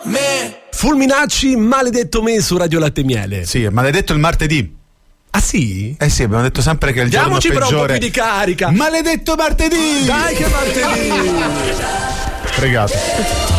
Fulminacci, maledetto me su Radio Latte e Miele. Sì, maledetto il martedì. Ah sì? Eh sì, abbiamo detto sempre che è il Diamoci giorno peggiore. però un po' più di carica. Maledetto martedì! Dai che martedì! Fregato.